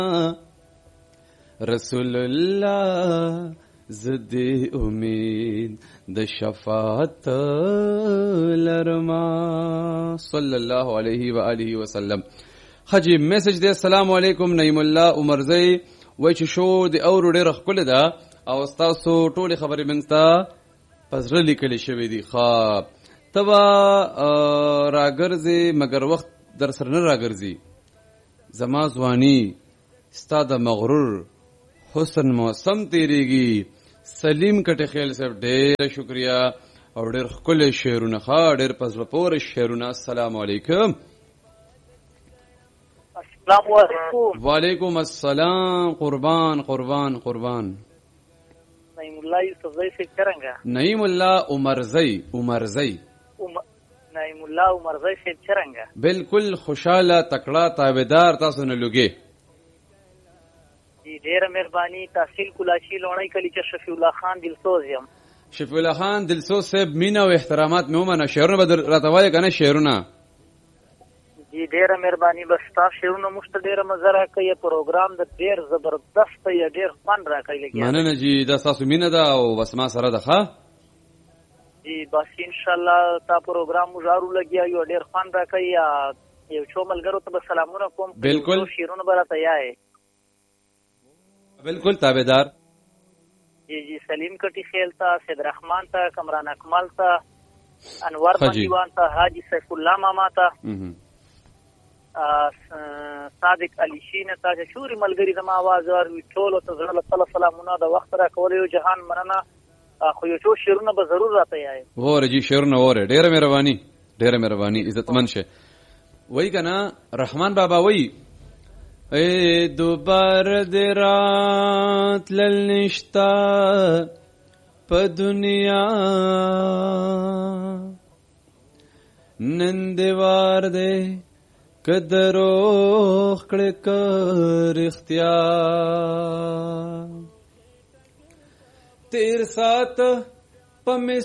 رسول الله زدی امید د شفاعت لرما صلی الله علیه و آله وسلم. خجی میسج دی السلام علیکم نعیم الله عمرزی وای چې شو د اورو ډېر خپل ده او تاسو ټول خبرې منستا پزړه لیکل شوی دی. خا تبا راګرځي مگر وخت در سره نه راګرځي. زما ځواني ستا د مغرور حسن موسم تیریږي. سلیم کټه خیل صاحب ډېر شکریا او ډېر ښکلي شعرونه ښه ډېر په زړه پورې شعرونه. السلام علیکم. السلام علیکم. وعلیکم السلام. قربان قربان قربان. نعیم الله یوسفزئی سے چرنگا. نعیم الله عمرزئی عمرزئی نعیم الله عمرزئی سے چرنگا. بالکل خوشاله تکړه تابعدار تاسو نه لګي. جی ډیره مهرباني. تحصیل کلاشي لونی کلی چې شفیع الله خان دلسوز یم. شفیع الله خان دلسوز صاحب مینا او احترامات مې ومنه. شعرونه به راته وایي کنه شعرونه. جی ډیره مهرباني. بس تاسو شعرونه مشته ډیره مزه راکوي. پروګرام د ډیر زبردست یا ډیر فن راکوي لګي. مننه جی دا تاسو مینا ده او بس ما سره ده ښه. جی بس ان شاء الله تا پروګرام مجارو لګیا یو ډیر فن راکوي. یو څو ملګرو ته سلامونه کوم. بالکل شعرونه براته یای. بالکل تابعدار. جی سلیم کټی خیل تا سید رحمان تا کمران اکمل تا انور مدیوان تا حاجی سیف الله ماما تا صادق علی شین تا چې شوري ملګری زما आवाज ور ټول ته زړه تعالی سلامونه د وخت را کول یو جهان مننه. خو یو څو شعرونه به ضرور راته یای. وره جی شعرونه وره. ډیره مهرباني ډیره مهرباني عزتمن شه. وای کنه رحمان بابا وای ای دوباره درات للنشتا په دنیا نن دیوار دے کدرو خړ کر اختیار تیر سات پم